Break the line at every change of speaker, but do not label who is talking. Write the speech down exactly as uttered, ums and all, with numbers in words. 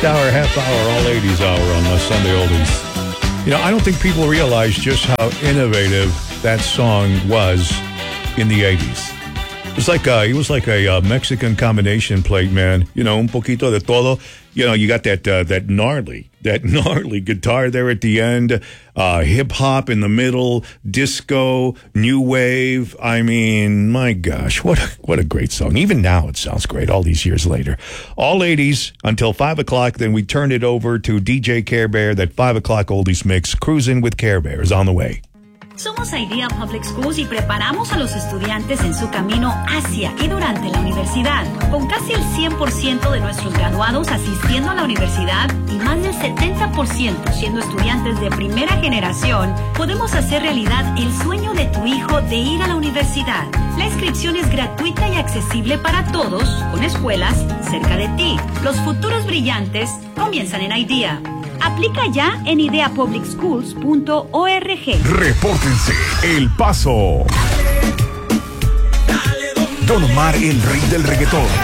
First hour, half hour, all eighties hour on the Sunday Oldies. You know, I don't think people realize just how innovative that song was in the eighties. It was like a, it was like a uh, Mexican combination plate, man. You know, un poquito de todo. You know, you got that uh, that gnarly, that gnarly guitar there at the end, uh, hip hop in the middle, disco, new wave. I mean, my gosh, what a, what a great song. Even now, it sounds great. All these years later, all eighties until five o'clock. Then we turned it over to D J Care Bear. That five o'clock oldies mix, cruising with Care Bear, is on the way.
Somos Idea Public Schools y preparamos a los estudiantes en su camino hacia y durante la universidad. Con casi el cien por ciento de nuestros graduados asistiendo a la universidad y más del setenta por ciento siendo estudiantes de primera generación, podemos hacer realidad el sueño de tu hijo de ir a la universidad. La inscripción es gratuita y accesible para todos, con escuelas cerca de ti. Los futuros brillantes comienzan en Idea. Aplica ya en idea public schools punto org.
Repórtense, El Paso. Don Omar, el rey del reggaetón.